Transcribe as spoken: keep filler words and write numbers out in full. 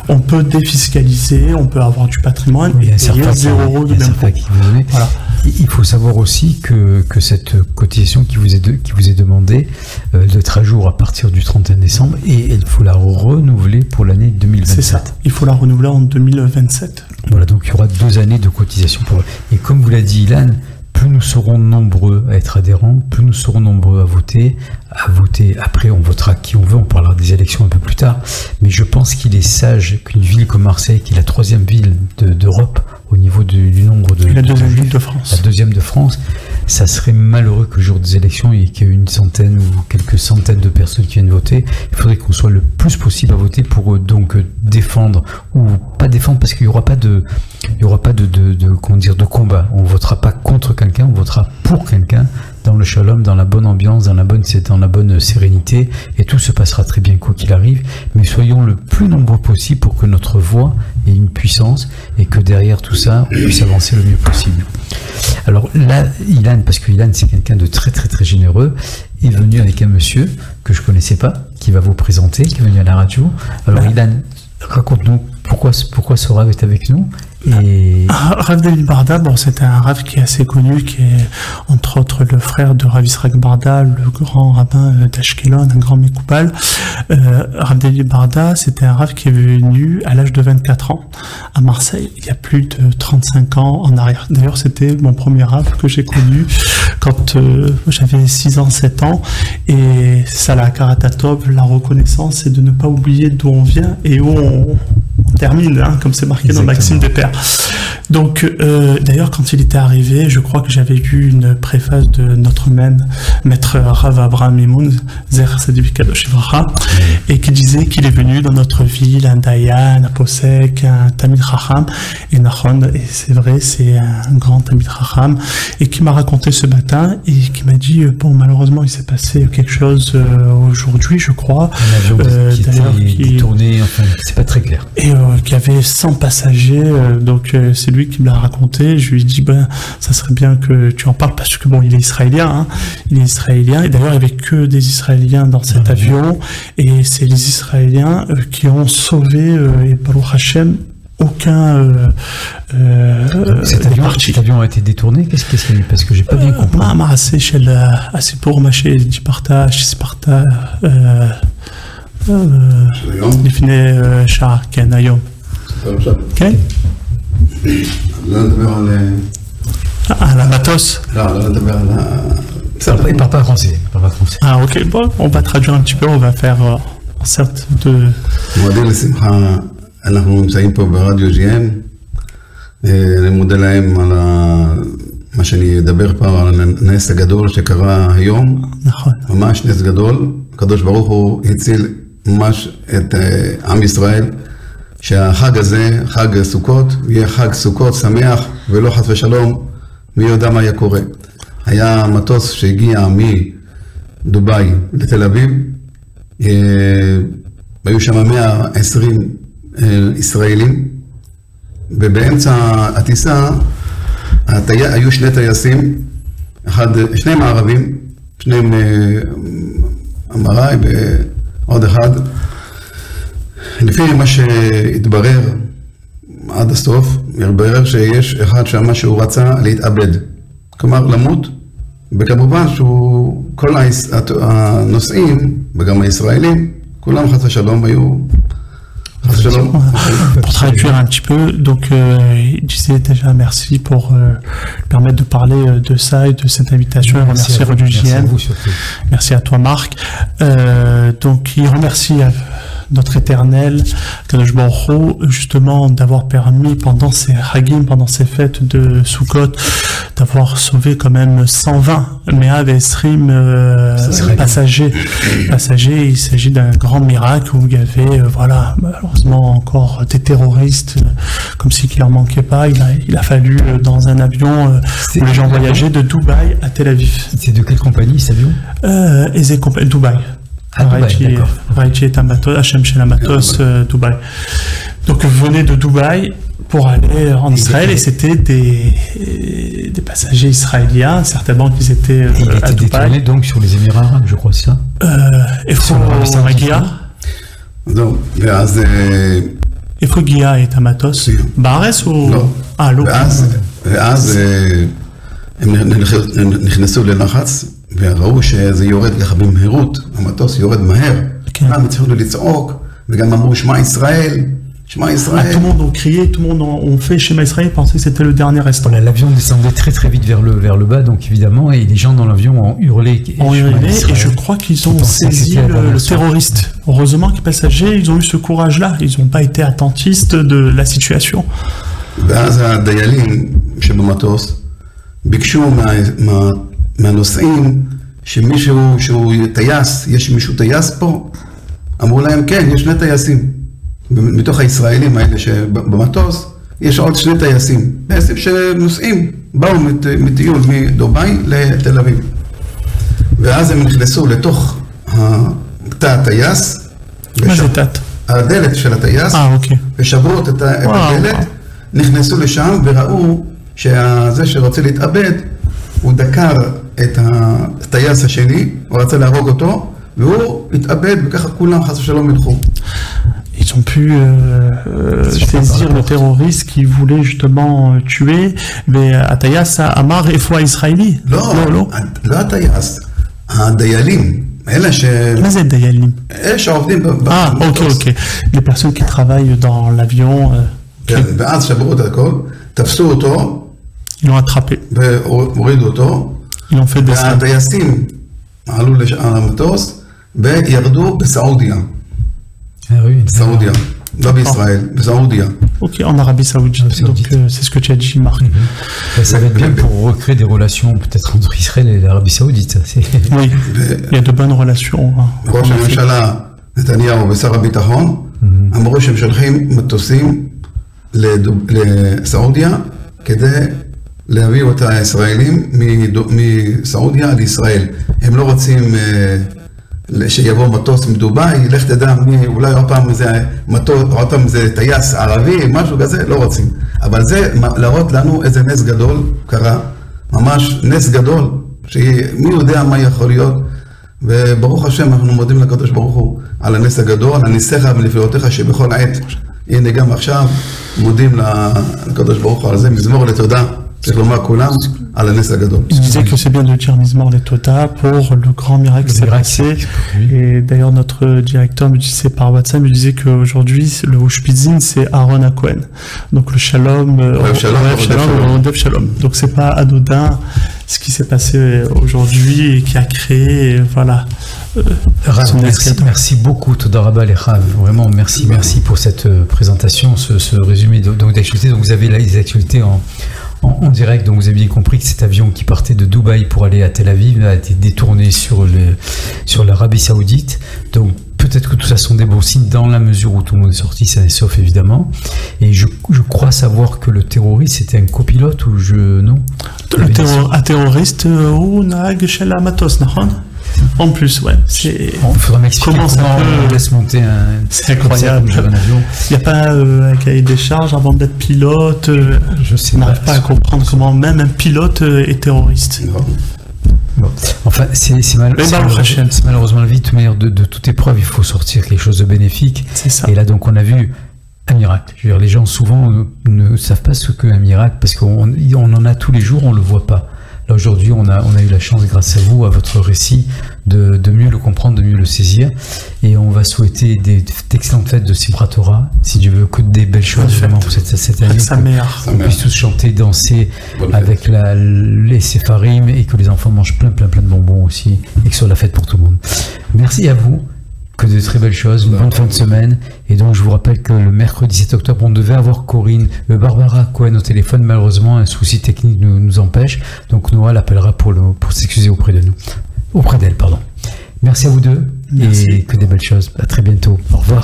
on peut défiscaliser, on peut avoir du patrimoine oui, et payer zéro euros de d'impôt. Voilà. Il faut savoir aussi que, que cette cotisation qui vous est, de, qui vous est demandée euh, doit être à jour à partir du trente et un décembre et il faut la renouveler pour l'année deux mille vingt-sept. C'est ça, il faut la renouveler en deux mille vingt-sept. Voilà, donc il y aura deux années de cotisation pour. Et comme vous l'a dit Ilan, plus nous serons nombreux à être adhérents, plus nous serons nombreux à voter, à voter. Après, on votera qui on veut, on parlera des élections un peu plus tard. Mais je pense qu'il est sage qu'une ville comme Marseille, qui est la troisième ville de, d'Europe au niveau du, du nombre de... La de deuxième juifs, ville de France. La deuxième de France. Ça serait malheureux que le jour des élections, il y ait une centaine ou quelques centaines de personnes qui viennent voter. Il faudrait qu'on soit le plus possible à voter pour donc défendre ou pas défendre, parce qu'il n'y aura pas de, il y aura pas de, de, de, comment dire, de combat. On votera pas contre quelqu'un, on votera pour quelqu'un, dans le shalom, dans la bonne ambiance, dans la bonne, dans la bonne sérénité, et tout se passera très bien quoi qu'il arrive. Mais soyons le plus nombreux possible pour que notre voix ait une puissance et que derrière tout ça, on puisse avancer le mieux possible. Alors là, Ilan, parce que Ilan c'est quelqu'un de très très très généreux, est venu avec un monsieur que je connaissais pas, qui va vous présenter, qui est venu à la radio. Alors ouais. Ilan, raconte-nous pourquoi pourquoi ce Rav est avec nous. Et... Rav David Barda, bon, c'est un Rav qui est assez connu, qui est entre autres le frère de Rav Israël Barda, le grand rabbin d'Ashkelon, un grand Mekoubal. Euh, Rav David Barda, c'était un Rav qui est venu à l'âge de vingt-quatre ans à Marseille, il y a plus de trente-cinq ans en arrière. D'ailleurs, c'était mon premier Rav que j'ai connu quand euh, j'avais six ans, sept ans. Et ça, la Karatatov, la reconnaissance, c'est de ne pas oublier d'où on vient et où on, on termine, hein, comme c'est marqué Exactement. Dans Maxime des Pères. Donc, euh, d'ailleurs, quand il était arrivé, je crois que j'avais lu une préface de notre même maître Rav Abraham Mimoun, Zer Sadiq Kadosh Ivracha, et qui disait qu'il est venu dans notre ville, un Dayan, un Posek, un Tamid Chacham, et Nachon, et c'est vrai, c'est un grand Tamid Chacham, et qui m'a raconté ce matin, et qui m'a dit, bon, malheureusement, il s'est passé quelque chose euh, aujourd'hui, je crois. Un avion euh, qui d'ailleurs, était qui détourné, enfin, c'est pas très clair. Et euh, qui avait cent passagers, euh, donc euh, c'est lui qui me l'a raconté. Je lui ai dit ben ça serait bien que tu en parles parce que bon il est israélien, hein. il est israélien et d'ailleurs il n'y avait que des Israéliens dans cet avion et c'est les Israéliens euh, qui ont sauvé euh, et Baruch Hashem aucun euh, euh, cet, avion, cet avion a été détourné. Qu'est-ce qu'il y a eu parce que j'ai pas bien compris. Ma assez chez assez pour mâcher du partage Sparta לפני שעה, כן, היום. כן? לא נדבר על... על המטוס? לא, לא נדבר על ה... Il parle pas français. Ah, ok, bon, on va traduire un petit peu, on va faire euh, en sorte de... מועדים לשמחה, אנחנו נמצאים פה ברדיו ג'י אם, אני מודה להם על מה שאני אדבר פה, על הנס הגדול שקרה היום. נכון. ממש נס גדול, הקדוש ברוך הוא הציל ממש את עם ישראל, שהחג הזה, חג סוכות, יהיה חג סוכות שמח, ולא חס ושלום, מי יודע מה היה קורה. היה מטוס שהגיע מדובאי לתל אביב, היו שם מאה ועשרים ישראלים, ובאמצע הטיסה היו שני טייסים, אחד, שניהם ערבים, שניהם אמראי ועוד אחד. לפי מה שהתברר עד הסוף, התברר שיש אחד שם שהוא רצה להתאבד, כלומר למות, וכמובן שהוא, כל הנוסעים, וגם הישראלים, כולם חס ושלום היו... Pour traduire un petit peu, donc euh, il disait déjà merci pour euh, permettre de parler de ça et de cette invitation. Il remercie Radio J M. Merci à toi Marc. Euh, donc il remercie euh, notre éternel Kadosh Baruch Hu, justement d'avoir permis pendant ces Hagim, pendant ces fêtes de Sukkot, d'avoir sauvé quand même cent vingt Me'av Esrim euh, passagers. passagers. Il s'agit d'un grand miracle où il y avait, euh, voilà, malheureusement encore des terroristes, euh, comme si qu'il en manquait pas. Il a, il a fallu euh, dans un avion euh, où les gens voyageaient de Dubaï à Tel Aviv. C'est de quelle compagnie cet avion? euh, Eze Compagnie, Dubaï. Ah, Dubaï, Raïchi est un bateau, Hachem chez la Matos, euh, Dubaï. Donc vous venez de Dubaï pour aller en Israël et c'était des, des passagers israéliens, certainement qu'ils étaient euh, il à était Dubaï. Donc sur les Émirats arabes, je crois, c'est ça. Euh, et pour Magia. Donc, ואז איפה הגיע את המטוס? בארץ או... לא. אה, לא. ואז, ואז הם נכנסו ללחץ, וראו שזה יורד ככה במהירות, המטוס יורד מהר. כן. הם הצליחו לצעוק, וגם אמרו שמע ישראל, שמע ישראל. Tout le monde a crié, tout le monde a fait Shema Israël, pensait que c'était le dernier restant. Voilà, l'avion descendait très très vite vers le, vers le bas, donc évidemment, et les gens dans l'avion ont hurlé. Ont hurlé, et je crois qu'ils ont saisi le, le terroriste. Heureusement que les passagers, ils ont eu ce courage-là, ils n'ont pas été attentistes de la situation. ואז הדיילים שבמטוס ביקשו מה, מה, מהנוסעים שמישהו שהוא טייס, יש מישהו טייס פה? אמרו להם כן, יש שני טייסים. מתוך הישראלים האלה שבמטוס יש עוד שני טייסים. טייסים שנוסעים, באו מטיול מדובאי לתל אביב. ואז הם נכנסו לתוך תא הטייס. מה זה תת? הדלת של הטייס. אה, אוקיי. ושברו את הדלת. נכנסו לשם וראו שזה שרוצה להתאבד, הוא דקר את הטייס השני, הוא רצה להרוג אותו, והוא התאבד וככה כולם חס ושלום ילכו. Ils ont pu euh, saisir le terroriste qui voulait justement tuer, mais הטייס אמר איפה הישראלי? לא, לא, לא הטייס, הדיילים. אלה ש... מה זה דיילים? אלה שעובדים במטוס. אה, אוקיי, אוקיי. Les personnes qui travaillent dans l'avion... כן, ואז שברו את הכל, תפסו אותו, ils l'ont attrapé, והורידו אותו, ils l'ont fait descendre. והטייסים עלו למטוס, וירדו בסעודיה. בסעודיה, לא בישראל, בסעודיה. Ok, en Arabie Saoudite, donc euh, c'est ce que tu as dit, Marc. Mm-hmm. Ça va être bien pour recréer des relations peut-être entre Israël et l'Arabie Saoudite. Oui, il y a de bonnes relations. ראש הממשלה נתניהו ושר הביטחון אמרו שהם שולחים מטוסים לסעודיה כדי להביא אותה הישראלים מסעודיה לישראל. הם לא רוצים שיבוא מטוס מדובאי, לך תדע מי, אולי עוד פעם זה מטוס, עוד פעם זה טייס ערבי, משהו כזה, לא רוצים. אבל זה להראות לנו איזה נס גדול קרה, ממש נס גדול, שמי יודע מה יכול להיות, וברוך השם אנחנו מודים לקדוש ברוך הוא על הנס הגדול, על ניסיך ולפלאותיך שבכל עת, הנה גם עכשיו מודים לקדוש ברוך הוא על זה, מזמור לתודה. Il disait que c'est bien de dire Mizmor les Toda pour le grand miracle qui s'est passé. Et d'ailleurs, notre directeur me disait par WhatsApp, me disait qu'aujourd'hui, le Ushpizin, c'est Aaron Cohen. Donc le Shalom, le Shalom, le Shalom. Donc c'est pas anodin ce qui s'est passé aujourd'hui et qui a créé, voilà. Euh, Rav, merci, merci beaucoup, Toda Rabba Lecha. Vraiment, merci, merci pour cette présentation, ce, ce résumé d'actualités. Donc vous avez là les actualités en En, en direct, donc vous avez bien compris que cet avion qui partait de Dubaï pour aller à Tel Aviv a été détourné sur, le, sur l'Arabie Saoudite. Donc peut-être que tout ça sont des bons signes dans la mesure où tout le monde est sorti, sain et sauf évidemment. Et je, je crois savoir que le terroriste c'était un copilote ou je non. Le terror, un terroriste ou Nag Shela Matos, non? En plus, ouais. C'est... Bon, il faudra m'expliquer comment, comment on laisse monter un... C'est incroyable. Un avion. Il n'y a pas euh, un cahier des charges avant d'être pilote. Euh, je sais on n'arrive pas à comprendre comment même un pilote euh, est terroriste. Bon. Enfin, c'est, c'est, mal, c'est, malheureusement, c'est malheureusement la vie. De toute manière, de, de toute épreuve, il faut sortir quelque chose de bénéfique. C'est ça. Et là, donc, on a vu un miracle. Je veux dire, les gens, souvent, ne, ne savent pas ce qu'est un miracle parce qu'on on en a tous les jours, on ne le voit pas. Là aujourd'hui, on a, on a eu la chance, grâce à vous, à votre récit, de, de mieux le comprendre, de mieux le saisir. Et on va souhaiter des, d'excellentes fêtes de Simchat Torah, si Dieu veut, que des belles choses vraiment pour cette, cette année. Qu'on puisse tous chanter, danser Bonne avec la, les séfarim et que les enfants mangent plein, plein, plein de bonbons aussi et que ce soit la fête pour tout le monde. Merci à vous. Que de très belles choses, une bonne fin de semaine. Et donc je vous rappelle que le mercredi sept octobre, on devait avoir Corinne, euh, Barbara Cohen au téléphone. Malheureusement, un souci technique nous, nous empêche. Donc Noah l'appellera pour, le, pour s'excuser auprès de nous. Auprès d'elle, pardon. Merci à vous deux. Merci. Et que des belles choses. À très bientôt. Au revoir.